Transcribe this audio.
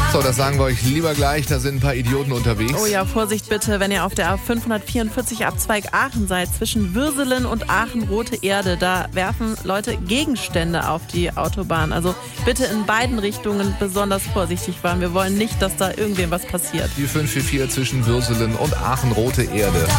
So, das sagen wir euch lieber gleich, da sind ein paar Idioten unterwegs. Oh ja, Vorsicht bitte, wenn ihr auf der A544 Abzweig Aachen seid, zwischen Würselen und Aachen Rote Erde, da werfen Leute Gegenstände auf die Autobahn. Also bitte in beiden Richtungen besonders vorsichtig fahren. Wir wollen nicht, dass da irgendwem was passiert. Die 544 zwischen Würselen und Aachen Rote Erde.